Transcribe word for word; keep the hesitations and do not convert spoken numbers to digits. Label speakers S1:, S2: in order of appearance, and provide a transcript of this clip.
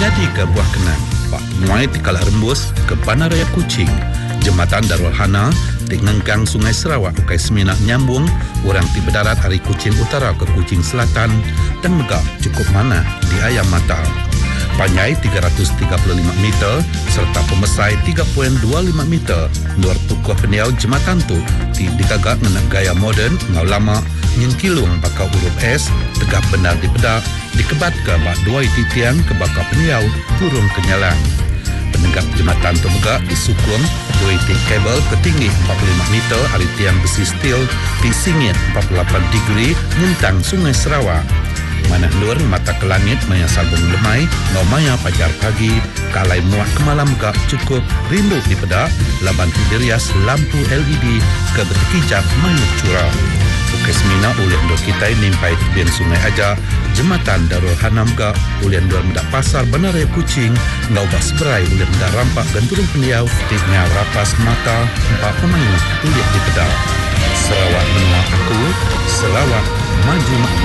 S1: Nyadi ke buah kenang, Pak Muai di Kala Rembus ke Bandaraya Kuching, Jembatan Darul Hana di Ngengkang Sungai Sarawak ukai Seminak nyambung orang ti berdarat dari Kuching Utara ke Kuching Selatan dan megak cukup mana di Ayam Mata. Panjai tiga ratus tiga puluh lima meter serta pemesai tiga koma dua lima meter luar tukuh peniau jembatan tu di dikagak dengan gaya moden ngau lama nyengkilung bakal huruf S tegak benar di pedak dikebat ke bak dua titian ke bakal peniau turun ke nyalang. Penegak jembatan tu megak disukung dua titik kabel ketinggi empat puluh lima meter hari tiang besi steel di singit empat puluh lapan degree nyentang Sungai Sarawak. Mana luar mata ke langit maya sabung lemai, no maya pajar pagi, kalai muat ke malam gak cukup, rindu di pedak, laban tidirias lampu L E D ke bertekijak maya curang. Bukai semina ulian dua kita nimpai tepian sungai aja, jembatan Darul Hanam gak, ulian dua mendak pasar Bandaraya Kuching, ngau bak seberai ulian mendak rampak dan turun pendiau, tiknya rapas mata, empat pemain ulian di pedak. Sarawak menua aku, Sarawak maju